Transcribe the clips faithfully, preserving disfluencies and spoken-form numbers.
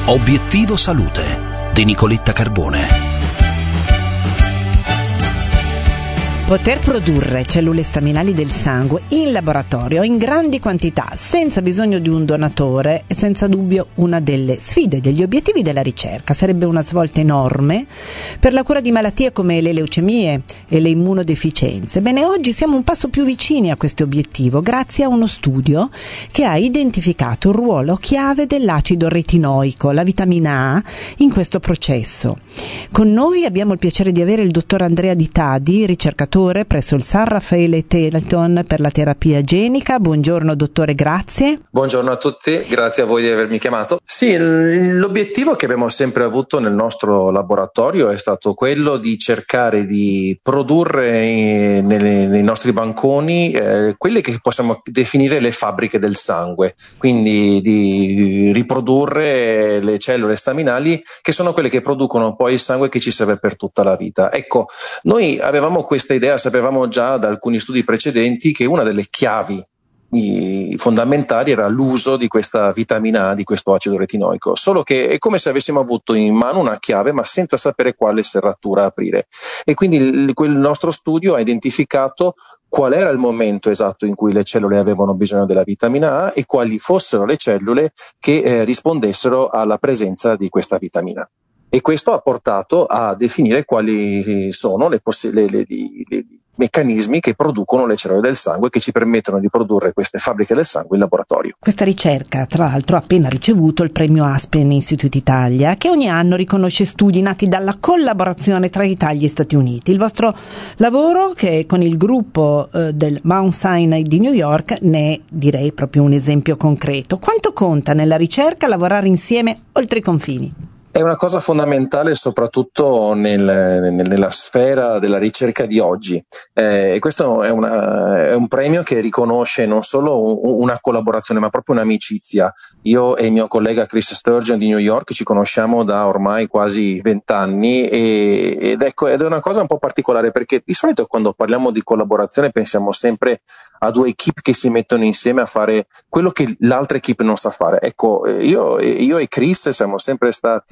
Obiettivo Salute di Nicoletta Carbone. Poter produrre cellule staminali del sangue in laboratorio in grandi quantità senza bisogno di un donatore è senza dubbio una delle sfide, degli obiettivi della ricerca. Sarebbe una svolta enorme per la cura di malattie come le leucemie e le immunodeficienze. Bene, oggi siamo un passo più vicini a questo obiettivo grazie a uno studio che ha identificato il ruolo chiave dell'acido retinoico, la vitamina A, in questo processo. Con noi abbiamo il piacere di avere il dottor Andrea Di Tadi, ricercatore presso il San Raffaele Telethon per la terapia genica. Buongiorno dottore, grazie. Buongiorno a tutti, grazie a voi di avermi chiamato. Sì, l'obiettivo che abbiamo sempre avuto nel nostro laboratorio è stato quello di cercare di produrre nei, nei nostri banconi eh, quelle che possiamo definire le fabbriche del sangue, quindi di riprodurre le cellule staminali che sono quelle che producono poi il sangue che ci serve per tutta la vita. Ecco, noi avevamo questa idea, sapevamo già da alcuni studi precedenti che una delle chiavi fondamentali era l'uso di questa vitamina A, di questo acido retinoico, solo che è come se avessimo avuto in mano una chiave ma senza sapere quale serratura aprire, e quindi il, quel nostro studio ha identificato qual era il momento esatto in cui le cellule avevano bisogno della vitamina A e quali fossero le cellule che eh, rispondessero alla presenza di questa vitamina. E questo ha portato a definire quali sono le poss- le, le, le, le meccanismi che producono le cellule del sangue, che ci permettono di produrre queste fabbriche del sangue in laboratorio. Questa ricerca, tra l'altro, ha appena ricevuto il premio Aspen Institute Italia, che ogni anno riconosce studi nati dalla collaborazione tra Italia e Stati Uniti. Il vostro lavoro, che è con il gruppo eh, del Mount Sinai di New York, ne è, direi, proprio un esempio concreto. Quanto conta nella ricerca lavorare insieme oltre i confini? È una cosa fondamentale soprattutto nel, nel, nella sfera della ricerca di oggi, eh, e questo è, una, è un premio che riconosce non solo un, una collaborazione ma proprio un'amicizia. Io e il mio collega Chris Sturgeon di New York ci conosciamo da ormai quasi vent'anni e, ed, ecco, ed è una cosa un po' particolare, perché di solito quando parliamo di collaborazione pensiamo sempre a due equip che si mettono insieme a fare quello che l'altra equip non sa fare. Ecco, io, io e Chris siamo sempre stati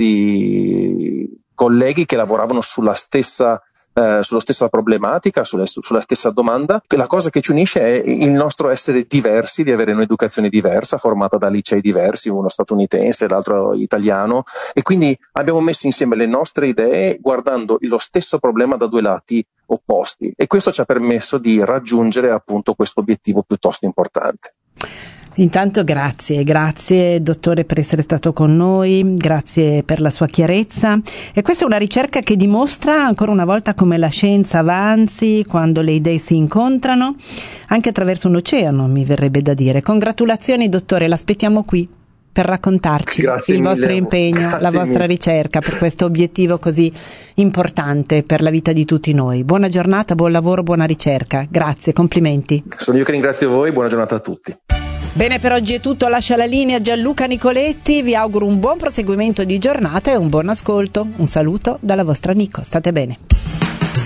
colleghi che lavoravano sulla stessa eh, sulla stessa problematica, sulla, sulla stessa domanda. La cosa che ci unisce è il nostro essere diversi, di avere un'educazione diversa, formata da licei diversi, uno statunitense e l'altro italiano, e quindi abbiamo messo insieme le nostre idee guardando lo stesso problema da due lati opposti, e questo ci ha permesso di raggiungere appunto questo obiettivo piuttosto importante. Intanto grazie, grazie dottore per essere stato con noi, grazie per la sua chiarezza. E questa è una ricerca che dimostra ancora una volta come la scienza avanzi quando le idee si incontrano, anche attraverso un oceano, mi verrebbe da dire. Congratulazioni dottore, l'aspettiamo qui per raccontarci Grazie il mille. vostro impegno, Grazie la vostra mille. ricerca per questo obiettivo così importante per la vita di tutti noi. Buona giornata, buon lavoro, buona ricerca. Grazie, complimenti. Sono io che ringrazio voi, buona giornata a tutti. Bene, per oggi è tutto, lascia la linea Gianluca Nicoletti, vi auguro un buon proseguimento di giornata e un buon ascolto. Un saluto dalla vostra Nico, state bene.